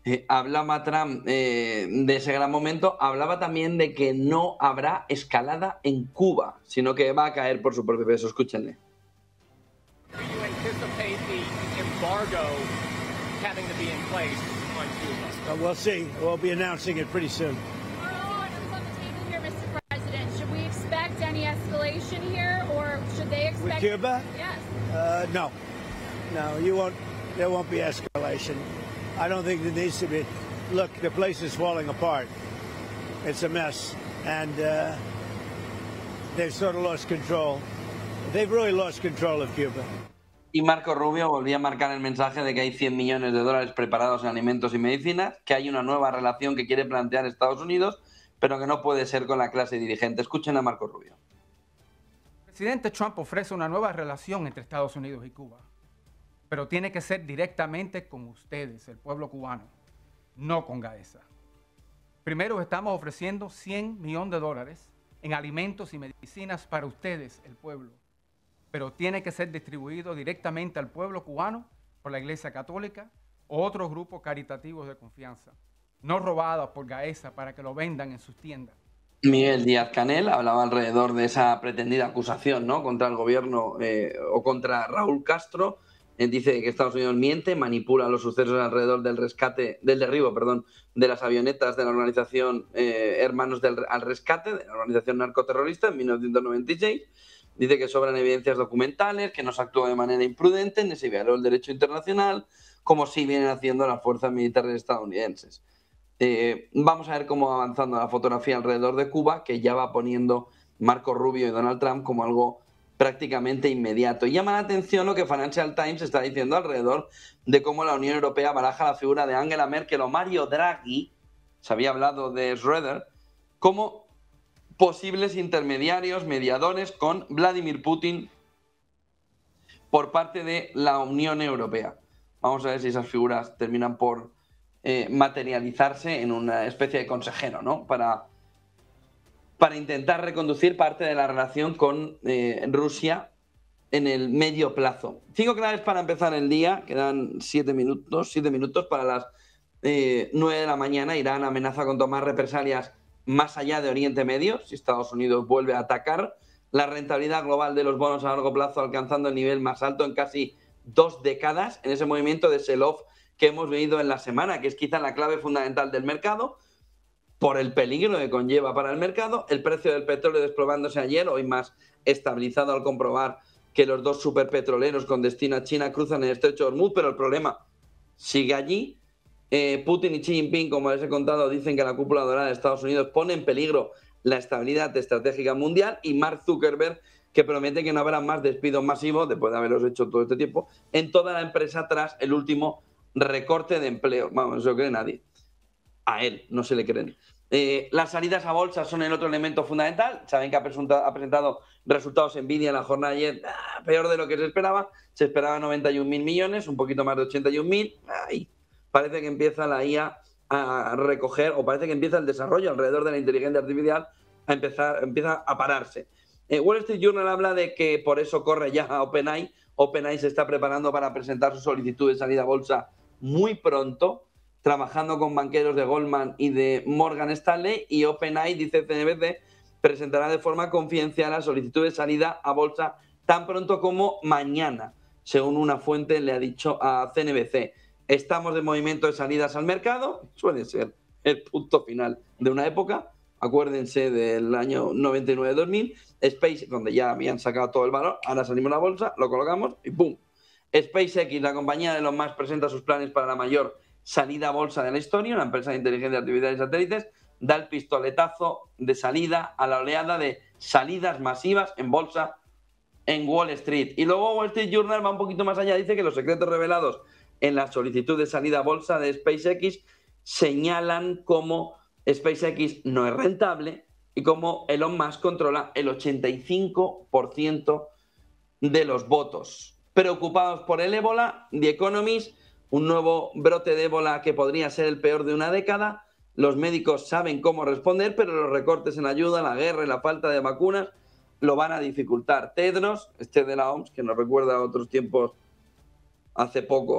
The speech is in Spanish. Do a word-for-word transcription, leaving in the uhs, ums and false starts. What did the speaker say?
Eh, hablaba Trump eh, de ese gran momento, hablaba también de que no habrá escalada en Cuba, sino que va a caer por su propio peso. Escúchenle. Do you anticipate the embargo having to be in place on Cuba? Uh, we'll see. We'll be announcing it pretty soon. Are all items on the table here, Mister President? Should we expect any escalation here, or should they expect? With Cuba? Yes. Uh, no. No, you won't. There won't be escalation. I don't think there needs to be. Look, the place is falling apart. It's a mess, and uh, they've sort of lost control. They've really lost control of Cuba. Y Marco Rubio volvía a marcar el mensaje de que hay cien millones de dólares preparados en alimentos y medicinas, que hay una nueva relación que quiere plantear Estados Unidos, pero que no puede ser con la clase dirigente. Escuchen a Marco Rubio. El presidente Trump ofrece una nueva relación entre Estados Unidos y Cuba, pero tiene que ser directamente con ustedes, el pueblo cubano, no con Gaesa. Primero estamos ofreciendo cien millones de dólares en alimentos y medicinas para ustedes, el pueblo, pero tiene que ser distribuido directamente al pueblo cubano por la Iglesia Católica o otros grupos caritativos de confianza, no robados por Gaesa para que lo vendan en sus tiendas. Miguel Díaz-Canel hablaba alrededor de esa pretendida acusación, ¿no?, contra el gobierno eh, o contra Raúl Castro. Eh, dice que Estados Unidos miente, manipula los sucesos alrededor del rescate, del derribo, perdón, de las avionetas de la organización eh, Hermanos del, al Rescate, de la organización narcoterrorista en mil novecientos noventa y seis. Dice que sobran evidencias documentales, que no se actuó de manera imprudente, ni se violó el derecho internacional, como sí vienen haciendo las fuerzas militares estadounidenses. Eh, vamos a ver cómo va avanzando la fotografía alrededor de Cuba, que ya va poniendo Marco Rubio y Donald Trump como algo prácticamente inmediato. Y llama la atención lo que Financial Times está diciendo alrededor de cómo la Unión Europea baraja la figura de Angela Merkel o Mario Draghi, se había hablado de Schröder, como posibles intermediarios, mediadores con Vladimir Putin por parte de la Unión Europea. Vamos a ver si esas figuras terminan por eh, materializarse en una especie de consejero, ¿no?, para, para intentar reconducir parte de la relación con eh, Rusia en el medio plazo. Cinco claves para empezar el día. Quedan siete minutos, siete minutos para las eh, nueve de la mañana. Irán amenaza con tomar represalias más allá de Oriente Medio, si Estados Unidos vuelve a atacar. La rentabilidad global de los bonos a largo plazo alcanzando el nivel más alto en casi dos décadas, en ese movimiento de sell-off que hemos vivido en la semana, que es quizá la clave fundamental del mercado, por el peligro que conlleva para el mercado. El precio del petróleo desplomándose ayer, hoy más estabilizado al comprobar que los dos superpetroleros con destino a China cruzan el estrecho de Hormuz, pero el problema sigue allí. Eh, Putin y Xi Jinping, como les he contado, dicen que la cúpula dorada de Estados Unidos pone en peligro la estabilidad estratégica mundial, y Mark Zuckerberg, que promete que no habrá más despidos masivos, después de haberlos hecho todo este tiempo, en toda la empresa tras el último recorte de empleo. Vamos, no se lo cree nadie. A él no se le creen. Eh, las salidas a bolsa son el otro elemento fundamental. Saben que ha, ha presentado resultados Nvidia en la jornada de ayer, ah, peor de lo que se esperaba. Se esperaba noventa y un mil millones, un poquito más de ochenta y un mil. Ay, parece que empieza la I A a recoger, o parece que empieza el desarrollo alrededor de la inteligencia artificial a empezar, empieza a pararse. Eh, Wall Street Journal habla de que por eso corre ya a OpenAI. OpenAI se está preparando para presentar su solicitud de salida a bolsa muy pronto, trabajando con banqueros de Goldman y de Morgan Stanley, y OpenAI, dice C N B C, presentará de forma confidencial la solicitud de salida a bolsa tan pronto como mañana, según una fuente le ha dicho a C N B C. Estamos de movimiento de salidas al mercado, suele ser el punto final de una época. Acuérdense del año noventa y nueve dos mil, Space, donde ya habían sacado todo el valor, ahora salimos a la bolsa, lo colocamos y ¡pum! SpaceX, la compañía de Elon Musk, presenta sus planes para la mayor salida a bolsa de la historia. Una empresa de inteligencia artificial y satélites da el pistoletazo de salida a la oleada de salidas masivas en bolsa en Wall Street. Y luego Wall Street Journal va un poquito más allá, dice que los secretos revelados en la solicitud de salida a bolsa de SpaceX señalan cómo SpaceX no es rentable y cómo Elon Musk controla el ochenta y cinco por ciento de los votos. Preocupados por el ébola, The Economist, un nuevo brote de ébola que podría ser el peor de una década. Los médicos saben cómo responder, pero los recortes en ayuda, la guerra y la falta de vacunas lo van a dificultar. Tedros, este de la O M S, que nos recuerda a otros tiempos hace poco